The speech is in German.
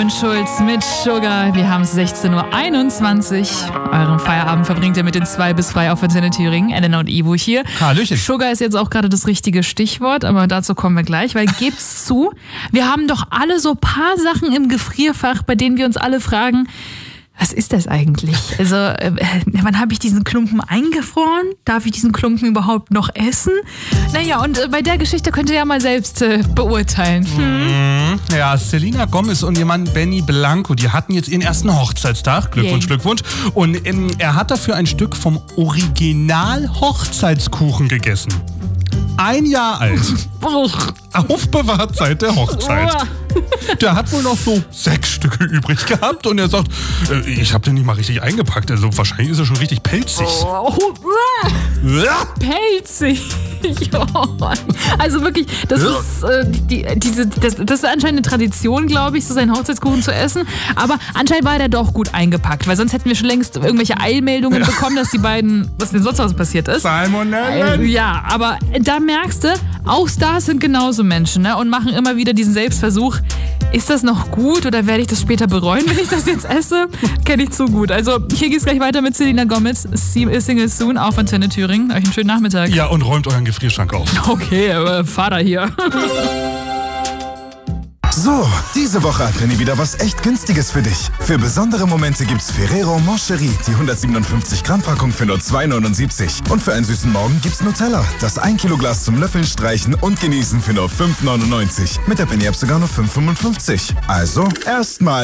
Robin Schulz mit Sugar. Wir haben es 16.21 Uhr. Euren Feierabend verbringt ihr mit den 2 bis 3 auf Antenne Thüringen. Elena und Ivo hier. Hallöchen. Sugar ist jetzt auch gerade das richtige Stichwort, aber dazu kommen wir gleich, weil gebt's zu, wir haben doch alle so ein paar Sachen im Gefrierfach, bei denen wir uns alle fragen, was ist das eigentlich? Also, wann habe ich diesen Klumpen eingefroren? Darf ich diesen Klumpen überhaupt noch essen? Naja, und bei der Geschichte könnt ihr ja mal selbst beurteilen. Ja, Selena Gomez und ihr Mann Benny Blanco, die hatten jetzt ihren ersten Hochzeitstag. Glückwunsch, Glückwunsch. Und er hat dafür ein Stück vom Original-Hochzeitskuchen gegessen. 1 Jahr alt. Aufbewahrt seit der Hochzeit. Der hat wohl noch so 6 Stücke übrig gehabt und er sagt, ich habe den nicht mal richtig eingepackt, also wahrscheinlich ist er schon richtig pelzig. Pelzig. Also wirklich, das ist anscheinend eine Tradition, glaube ich, so seinen Hochzeitskuchen zu essen. Aber anscheinend war der doch gut eingepackt, weil sonst hätten wir schon längst irgendwelche Eilmeldungen bekommen, dass die beiden, was denn sonst was passiert ist. Salmonellen. Ja, aber da merkst du, auch Stars sind genauso Menschen, ne? Und machen immer wieder diesen Selbstversuch. Ist das noch gut oder werde ich das später bereuen, wenn ich das jetzt esse? Kenne ich zu gut. Also hier geht's gleich weiter mit Selena Gomez, Single Soon auf Antenne Thüringen. Euch einen schönen Nachmittag. Ja, und räumt euren Gefrierschrank auf. Okay, aber Vater hier. So, diese Woche hat Penny wieder was echt Günstiges für dich. Für besondere Momente gibt's Ferrero Moncherie, die 157 Gramm Packung für nur 2,79. Und für einen süßen Morgen gibt's Nutella, das 1 Kilo Glas zum Löffeln, Streichen und Genießen für nur 5,99. Mit der Penny App sogar nur 5,55. Also erstmal